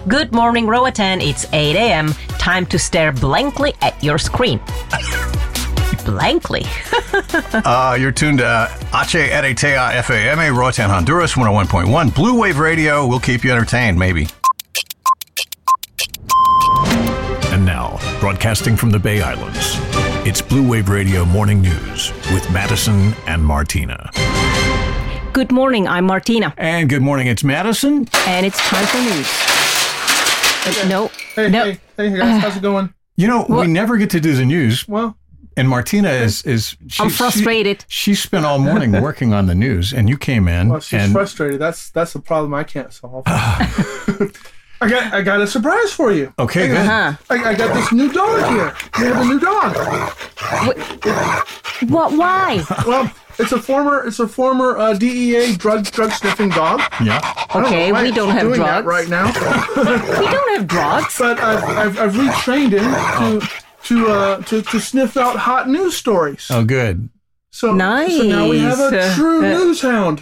Good morning, Roatan. It's 8 a.m. Time to stare blankly at your screen. Blankly. You're tuned to H Eretea FAMA, Roatan, Honduras, 101.1. Blue Wave Radio will keep you entertained, maybe. And now, broadcasting from the Bay Islands, it's Blue Wave Radio Morning News with Madison and Martina. Good morning, I'm Martina. And good morning, it's Madison. And it's time for news. No. Hey guys, how's it going? You know, we never get to do the news. Well, and Martina I'm frustrated. She spent all morning working on the news, and you came in. Well, she's frustrated. That's a problem I can't solve. I got a surprise for you. Okay, good. I got this new dog here. We have a new dog. What? Why? Well, it's a former DEA drug sniffing dog. Yeah. Okay, we don't have doing drugs that right now. We don't have drugs. But I've retrained him to sniff out hot news stories. Oh, good. So nice. So now we have a true news hound.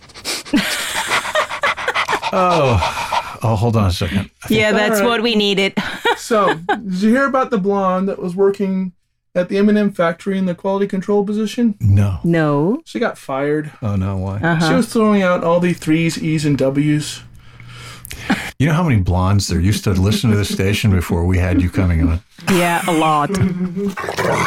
Oh, hold on a second. Yeah, that's what we needed. So, did you hear about the blonde that was working at the M&M factory in the quality control position? No. She got fired. Oh, no, why? She was throwing out all the 3s, E's, and W's. You know how many blondes there used to listen to the station before we had you coming on? Yeah, a lot.